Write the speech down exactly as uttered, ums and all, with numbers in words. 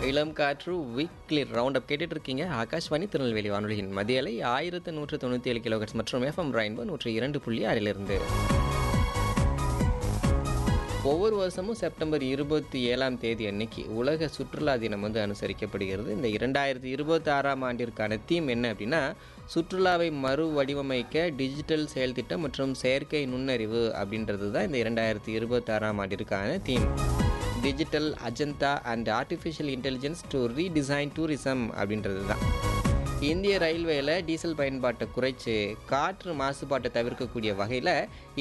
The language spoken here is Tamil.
இளம் காற்று வீக்லி ரவுண்ட் அப் கேட்டுட்டு இருக்கீங்க. ஆகாஷ்வாணி திருநெல்வேலி வானொலியின் மதிய அலை ஆயிரத்து நூற்று தொண்ணூற்றி ஏழு கிலோஹெர்ட்ஸ் மற்றும் எஃப்எம் ரெயின்போ நூற்றி இரண்டு புள்ளி ஆறிலிருந்து ஒவ்வொரு வருஷமும் செப்டம்பர் இருபத்தி ஏழாம் தேதி அன்னைக்கு உலக சுற்றுலா தினம் வந்து அனுசரிக்கப்படுகிறது. இந்த இரண்டாயிரத்தி இருபத்தி ஆறாம் ஆண்டிற்கான தீம் என்ன அப்படின்னா, சுற்றுலாவை மறு வடிவமைக்க டிஜிட்டல் செயல் திட்டம் மற்றும் செயற்கை நுண்ணறிவு அப்படின்றது தான் இந்த இரண்டாயிரத்தி இருபத்தி ஆறாம் ஆண்டிற்கான theme. Digital Ajanta and artificial intelligence to redesign tourism அப்படின்றது தான். இந்திய ரயில்வேல டீசல் பயன்பாட்டை குறைச்சு காற்று மாசுபாட்டை தவிர்க்கக்கூடிய வகையில்